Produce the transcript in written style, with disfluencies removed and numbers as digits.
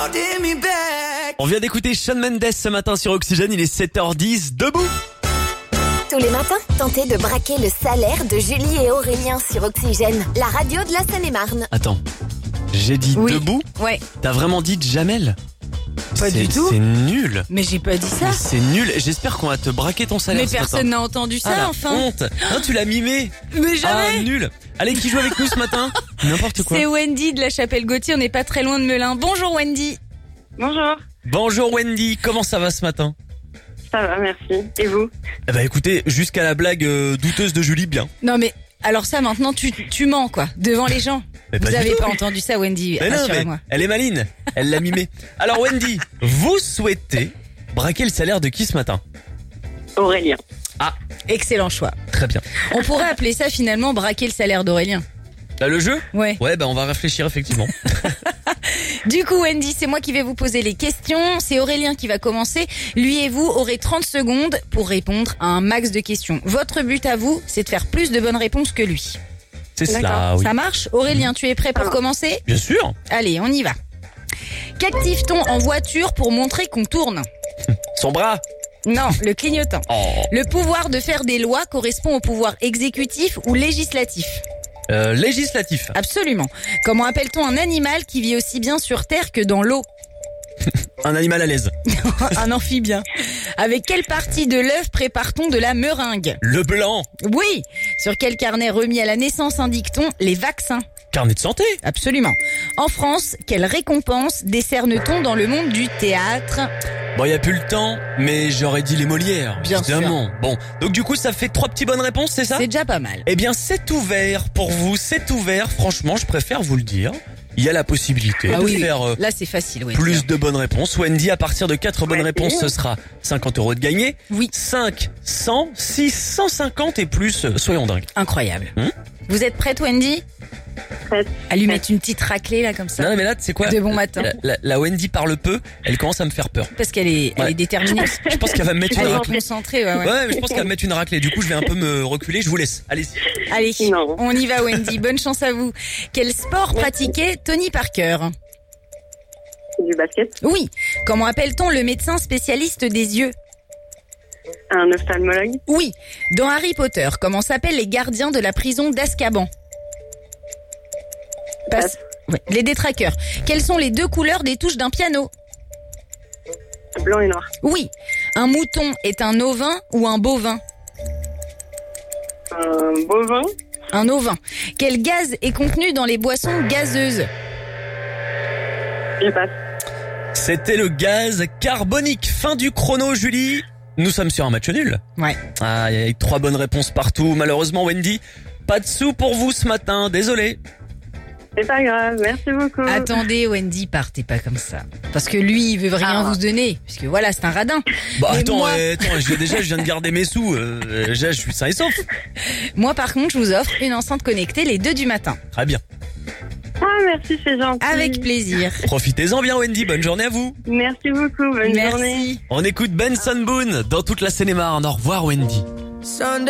On vient d'écouter Shawn Mendes ce matin sur Oxygène, il est 7h10, debout. Tous les matins, tentez de braquer le salaire de Julie et Aurélien sur Oxygène, la radio de la Seine-et-Marne. Attends, j'ai dit debout. Ouais. T'as vraiment dit Jamel? Pas du tout. C'est nul. Mais j'ai pas dit ça. Mais c'est nul. J'espère qu'on va te braquer ton salaire. Mais ce personne matin. n'a entendu ça, la enfin. honte. Non, tu l'as mimé. Mais jamais. Ah, nul. Allez, qui joue avec nous ce matin? N'importe quoi. C'est Wendy de la Chapelle-Gautier, on n'est pas très loin de Melun. Bonjour Wendy. Bonjour, Bonjour Wendy, comment ça va ce matin? ça va, merci. Et vous? Eh ben écoutez, jusqu'à la blague douteuse de Julie, bien. Non mais, alors ça maintenant tu mens quoi, devant les gens. Mais Vous pas du avez tout. pas entendu ça Wendy, Mais non, mais rassurez-moi. elle est maline. Elle l'a mimé. Alors Wendy, vous souhaitez braquer le salaire de qui ce matin? Aurélien. Ah, Excellent choix. très bien. On pourrait appeler ça finalement braquer le salaire d'Aurélien. Là, le jeu? Ouais. Ouais, ben on va réfléchir effectivement. Du coup Wendy, c'est moi qui vais vous poser les questions. C'est Aurélien qui va commencer. Lui et vous aurez 30 secondes pour répondre à un max de questions. Votre but à vous, c'est de faire plus de bonnes réponses que lui. C'est cela, D'accord. oui. Ça marche? Aurélien, tu es prêt pour commencer? Bien sûr. Allez, on y va. Qu'active-t-on en voiture pour montrer qu'on tourne? Son bras. Non, le clignotant. Oh. Le pouvoir de faire des lois correspond au pouvoir exécutif ou législatif? Législatif. Absolument. Comment appelle-t-on un animal qui vit aussi bien sur terre que dans l'eau? Un animal à l'aise. Un amphibien. Avec quelle partie de l'œuf prépare-t-on de la meringue? Le blanc. Oui. Sur quel carnet remis à la naissance indique-t-on les vaccins? Carnet de santé. Absolument. En France, quelle récompense décerne-t-on dans le monde du théâtre? Bon, y a plus le temps, mais j'aurais dit les Molières. Bien évidemment. Bon, donc du coup, ça fait 3 petites bonnes réponses, c'est ça? C'est déjà pas mal. Eh bien, c'est ouvert pour vous, c'est ouvert. Franchement, je préfère vous le dire. Il y a la possibilité Ah de oui, faire là c'est facile. Oui. plus de bonnes réponses. Wendy, à partir de 4 bonnes Ouais. réponses, ce sera 50 € de gagné. Oui. 5, 100, 6, 150 et plus. Soyons dingues. Incroyable. Hum Vous êtes prête Wendy? Prête. À lui mettre une petite raclée là comme ça? Non, mais là, tu sais quoi? De bon matin. La Wendy parle peu, elle commence à me faire peur. Parce qu'elle est, elle Ouais. est déterminée. Je pense qu'elle va me mettre une Elle est raclée. concentrée, ouais. Ouais, mais je pense qu'elle va me mettre une raclée. Du coup, je vais un peu me reculer. Je vous laisse. Allez. Allez, Non. on y va Wendy. Bonne chance à vous. Quel sport pratiquait Tony Parker? Du basket. Oui. Comment appelle-t-on le médecin spécialiste des yeux? Un ophtalmologue. Oui. Dans Harry Potter, comment s'appellent les gardiens de la prison d'Azkaban? Passe. Ouais. Les détraqueurs. Quelles sont les deux couleurs des touches d'un piano? Blanc et noir. Oui. Un mouton est un ovin ou un bovin? Un bovin. Un ovin. Quel gaz est contenu dans les boissons gazeuses? Je passe. C'était le gaz carbonique. Fin du chrono, Julie. Nous sommes sur un match nul. Ouais. Ah, il y a 3 bonnes réponses partout. Malheureusement, Wendy, pas de sous pour vous ce matin. Désolé. C'est pas grave, merci beaucoup. Attendez, Wendy, partez pas comme ça. Parce que lui, il veut rien vous donner. Puisque voilà, c'est un radin. Bah Mais attends, moi- je viens de garder mes sous. Je suis sain et sauf. Moi, par contre, je vous offre une enceinte connectée les 2 du matin. Très bien. Ah, merci, c'est gentil. Avec plaisir. Profitez-en bien, Wendy. Bonne journée à vous. Merci beaucoup, bonne journée. Merci. On écoute Benson Boone dans toute la Seine-et-Marne. Au revoir, Wendy.